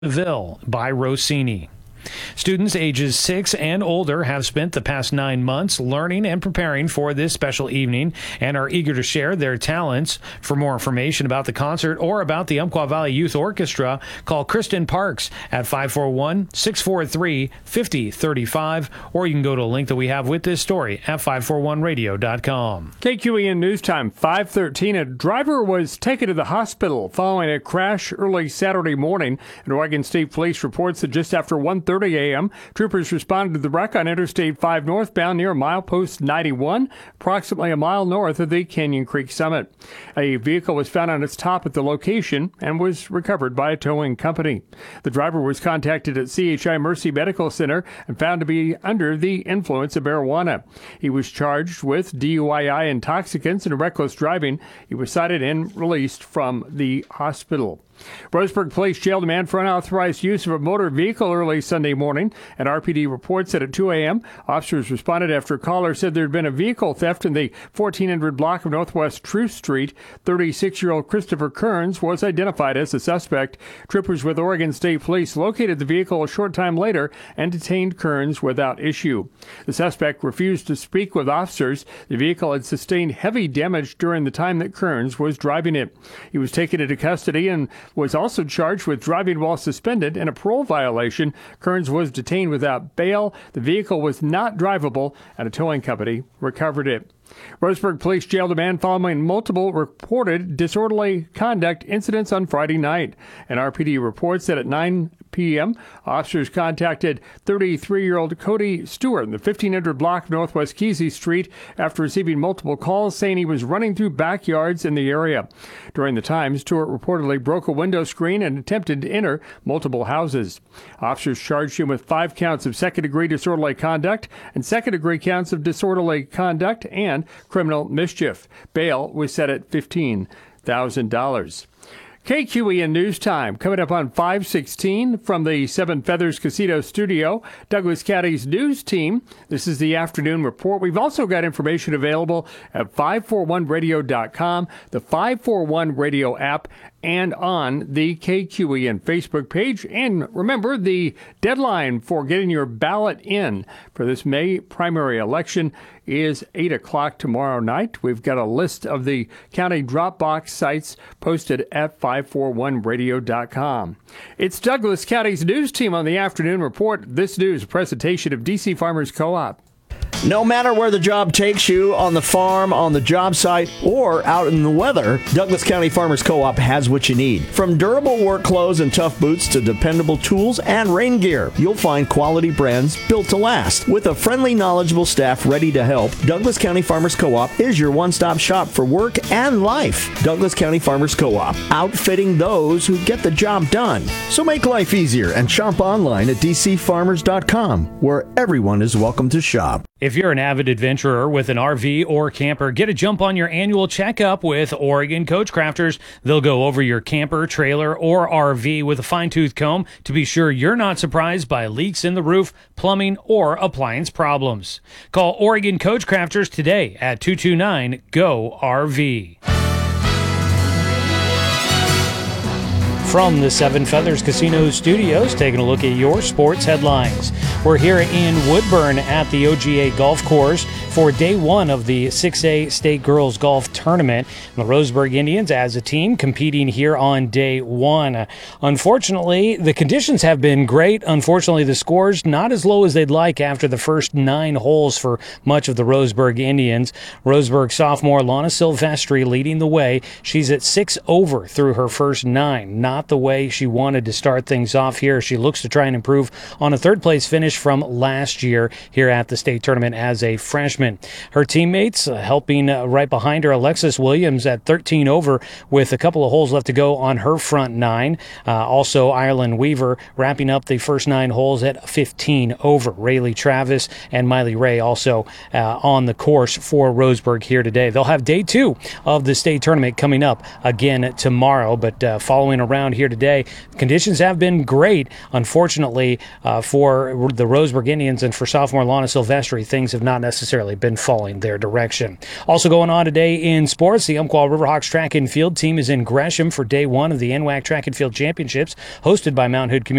Ville by Rossini. Students ages 6 and older have spent the past 9 months learning and preparing for this special evening and are eager to share their talents. For more information about the concert or about the Umpqua Valley Youth Orchestra, call Kristen Parks at 541-643-5035, or you can go to a link that we have with this story at 541radio.com. KQEN News Time, 5:13. A driver was taken to the hospital following a crash early Saturday morning. And Oregon State Police reports that just after 1:30 a.m., troopers responded to the wreck on Interstate 5 northbound near milepost 91, approximately a mile north of the Canyon Creek summit. A vehicle was found on its top at the location and was recovered by a towing company. The driver was contacted at CHI Mercy Medical Center and found to be under the influence of marijuana. He was charged with DUI intoxicants and reckless driving. He was cited and released from the hospital. Roseburg Police jailed a man for unauthorized use of a motor vehicle early Sunday morning. And RPD reports that at 2 a.m., officers responded after a caller said there had been a vehicle theft in the 1400 block of Northwest Truth Street. 36-year-old Christopher Kearns was identified as the suspect. Troopers with Oregon State Police located the vehicle a short time later and detained Kearns without issue. The suspect refused to speak with officers. The vehicle had sustained heavy damage during the time that Kearns was driving it. He was taken into custody and was also charged with driving while suspended and a parole violation. Kearns was detained without bail. The vehicle was not drivable, and a towing company recovered it. Roseburg Police jailed a man following multiple reported disorderly conduct incidents on Friday night. And RPD reports that at 9 p.m., officers contacted 33-year-old Cody Stewart in the 1500 block of Northwest Kesey Street after receiving multiple calls saying he was running through backyards in the area. During the time, Stewart reportedly broke a window screen and attempted to enter multiple houses. Officers charged him with 5 counts of second-degree disorderly conduct and second-degree counts of disorderly conduct and criminal mischief. Bail was set at $15,000. KQEN News Time coming up on 5:16 from the Seven Feathers Casino studio. Douglas County's news team. This is the afternoon report. We've also got information available at 541radio.com, the 541 Radio app, and on the KQEN Facebook page. And remember, the deadline for getting your ballot in for this May primary election is 8 o'clock tomorrow night. We've got a list of the county Dropbox sites posted at 541radio.com. It's Douglas County's news team on the afternoon report. This news, a presentation of DC Farmers Co-op. No matter where the job takes you, on the farm, on the job site, or out in the weather, Douglas County Farmers Co-op has what you need. From durable work clothes and tough boots to dependable tools and rain gear, you'll find quality brands built to last. With a friendly, knowledgeable staff ready to help, Douglas County Farmers Co-op is your one-stop shop for work and life. Douglas County Farmers Co-op, outfitting those who get the job done. So make life easier and shop online at dcfarmers.com, where everyone is welcome to shop. If you're an avid adventurer with an RV or camper, get a jump on your annual checkup with Oregon Coachcrafters. They'll go over your camper, trailer, or RV with a fine-tooth comb to be sure you're not surprised by leaks in the roof, plumbing, or appliance problems. Call Oregon Coachcrafters today at 229-GO-RV. From the Seven Feathers Casino Studios, taking a look at your sports headlines. We're here in Woodburn at the OGA Golf Course for day one of the 6A State Girls Golf Tournament. The Roseburg Indians, as a team, competing here on day one. Unfortunately, the conditions have been great. Unfortunately, the scores not as low as they'd like after the first 9 holes for much of the Roseburg Indians. Roseburg sophomore Lana Silvestri leading the way. She's at 6 over through her first 9. Not the way she wanted to start things off here. She looks to try and improve on a third-place finish from last year here at the state tournament as a freshman. Her teammates helping right behind her, Alexis Williams at 13 over with a couple of holes left to go on her front 9. Also, Ireland Weaver wrapping up the first 9 holes at 15 over. Rayleigh Travis and Miley Ray also on the course for Roseburg here today. They'll have day 2 of the state tournament coming up again tomorrow, but following around around here today. Conditions have been great. Unfortunately, for the Roseburg Indians and for sophomore Lana Silvestri, things have not necessarily been falling their direction. Also going on today in sports, the Umpqua Riverhawks track and field team is in Gresham for day one of the NWAC Track and Field Championships, hosted by Mount Hood Community